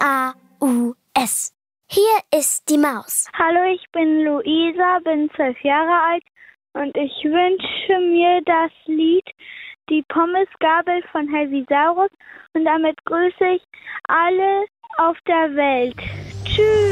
M-A-U-S. Hier ist die Maus. Hallo, ich bin Luisa, bin 12 Jahre alt und ich wünsche mir das Lied Die Pommesgabel von Helvisaurus und damit grüße ich alle auf der Welt. Tschüss!